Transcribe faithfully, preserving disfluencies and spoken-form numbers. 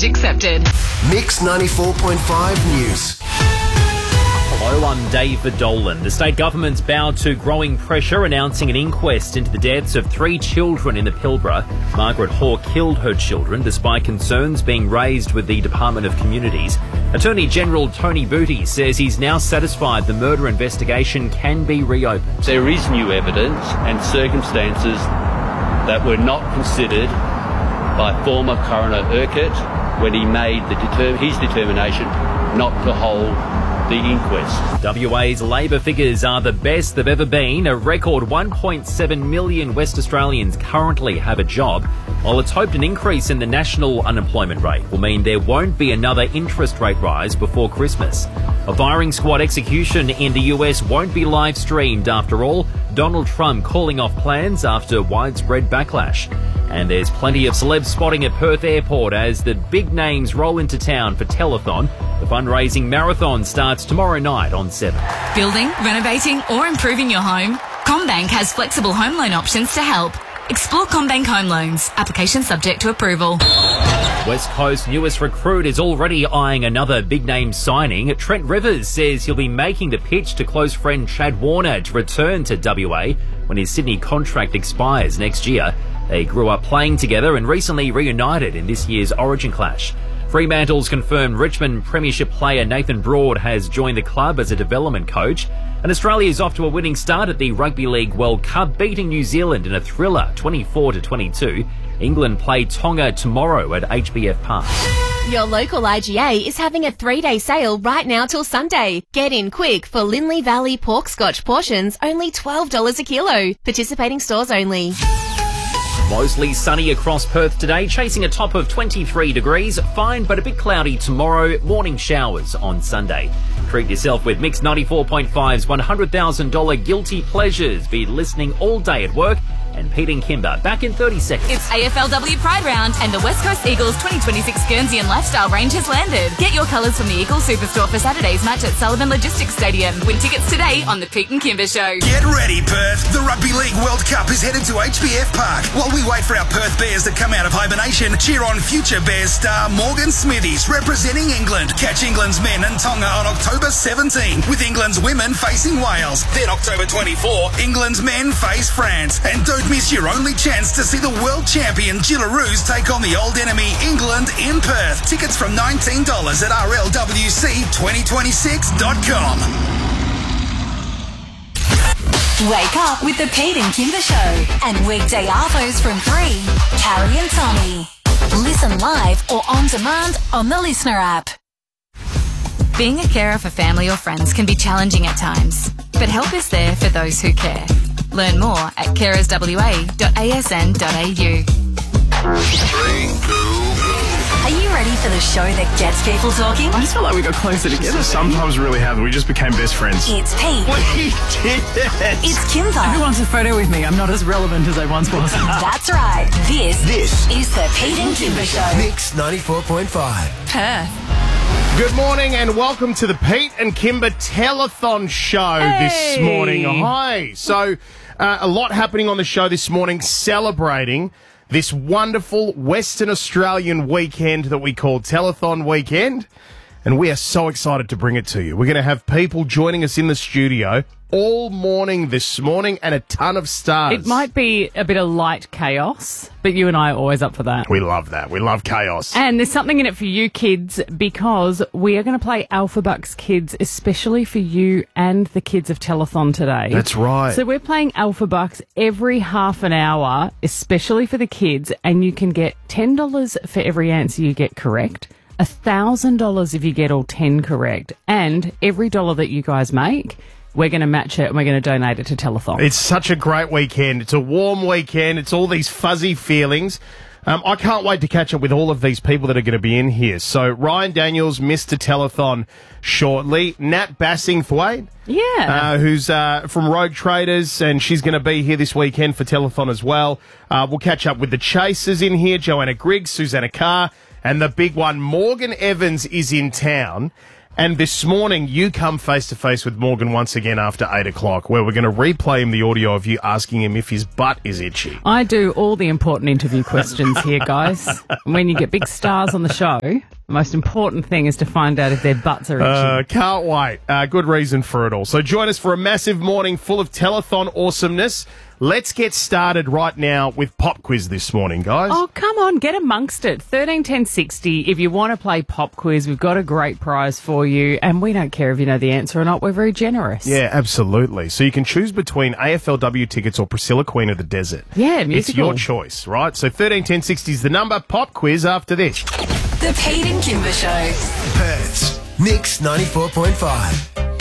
Message accepted. Mix ninety-four point five News. Hello, I'm David Dolan. The state government's bowed to growing pressure, announcing an inquest into the deaths of three children in the Pilbara. Margaret Hore killed her children despite concerns being raised with the Department of Communities. Attorney General Tony Booty says he's now satisfied the murder investigation can be reopened. There is new evidence and circumstances that were not considered by former coroner Urquhart when he made the deter- his determination not to hold the inquest. W A's labour figures are the best they've ever been. A record one point seven million West Australians currently have a job, while it's hoped an increase in the national unemployment rate will mean there won't be another interest rate rise before Christmas. A firing squad execution in the U S won't be live streamed after all. Donald Trump calling off plans after widespread backlash. And there's plenty of celeb spotting at Perth Airport as the big names roll into town for Telethon. The fundraising marathon starts tomorrow night on seven. Building, renovating or improving your home? CommBank has flexible home loan options to help. Explore CommBank Home Loans. Application subject to approval. West Coast's newest recruit is already eyeing another big-name signing. Trent Rivers says he'll be making the pitch to close friend Chad Warner to return to W A when his Sydney contract expires next year. They grew up playing together and recently reunited in this year's Origin clash. Fremantle's confirmed Richmond Premiership player Nathan Broad has joined the club as a development coach. And Australia is off to a winning start at the Rugby League World Cup, beating New Zealand in a thriller twenty-four to twenty-two. England play Tonga tomorrow at H B F Park. Your local I G A is having a three-day sale right now till Sunday. Get in quick for Linley Valley pork scotch portions, only twelve dollars a kilo. Participating stores only. Mostly sunny across Perth today, chasing a top of twenty-three degrees. Fine but a bit cloudy tomorrow. Morning showers on Sunday. Treat yourself with Mix ninety-four point five's one hundred thousand dollars Guilty Pleasures. Be listening all day at work. And Pete and Kimber back in thirty seconds. It's A F L W Pride Round and the West Coast Eagles twenty twenty-six Guernsey and Lifestyle range has landed. Get your colours from the Eagles Superstore for Saturday's match at Sullivan Logistics Stadium. Win tickets today on the Pete and Kimber Show. Get ready, Perth. The Rugby League World Cup is headed to H B F Park. While we wait for our Perth Bears to come out of hibernation, cheer on future Bears star Morgan Smithies representing England. Catch England's men and Tonga on October seventeenth, with England's women facing Wales. Then October twenty-fourth, England's men face France. And don't miss your only chance to see the world champion Gillaroos take on the old enemy England in Perth. Tickets from nineteen dollars at R L W C twenty twenty-six dot com. Wake up with the Pete and Kimber Show. And weekday arvos from three, Carrie and Tommy. Listen live or on demand on the Listener app. Being a carer for family or friends can be challenging at times, but help is there for those who care. Learn more at carers w a dot a s n dot a u. Are you ready for the show that gets people talking? I just felt like we got closer together. Sometimes we really have. We just became best friends. It's Pete. We did it. It's Kimber. Who wants a photo with me? I'm not as relevant as I once was. That's right. This, This is the Pete and Kimber Show. Mix ninety-four point five. Perth. Good morning and welcome to the Pete and Kimber Telethon show Hey. this morning. Hi. So, uh, a lot happening on the show this morning, celebrating this wonderful Western Australian weekend that we call Telethon Weekend. And we are so excited to bring it to you. We're going to have people joining us in the studio all morning this morning and a ton of stars. It might be a bit of light chaos, but you and I are always up for that. We love that. We love chaos. And there's something in it for you kids because we are going to play Alpha Bucks Kids, especially for you and the kids of Telethon today. That's right. So we're playing Alpha Bucks every half an hour, especially for the kids, and you can get ten dollars for every answer you get correct, one thousand dollars if you get all ten correct, and every dollar that you guys make, we're going to match it and we're going to donate it to Telethon. It's such a great weekend. It's a warm weekend. It's all these fuzzy feelings. Um, I can't wait to catch up with all of these people that are going to be in here. So Ryan Daniels, Mister Telethon shortly. Nat Bassingthwaite, Yeah. uh, who's uh, from Rogue Traders, and she's going to be here this weekend for Telethon as well. Uh, we'll catch up with the Chasers in here, Joanna Griggs, Susanna Carr, and the big one, Morgan Evans, is in town. And this morning, you come face to face with Morgan once again after eight o'clock, where we're going to replay him the audio of you asking him if his butt is itchy. I do all the important interview questions here, guys. When you get big stars on the show, the most important thing is to find out if their butts are itchy. Uh, can't wait. Uh, good reason for it all. So join us for a massive morning full of telethon awesomeness. Let's get started right now with Pop Quiz this morning, guys. Oh, come on, get amongst it. thirteen ten sixty. If you want to play Pop Quiz, we've got a great prize for you, and we don't care if you know the answer or not. We're very generous. Yeah, absolutely. So you can choose between A F L W tickets or Priscilla, Queen of the Desert. Yeah, musical. It's your choice, right? So thirteen ten sixty is the number. Pop Quiz after this. The Pete and Kimber Show. Perth's Mix ninety-four point five.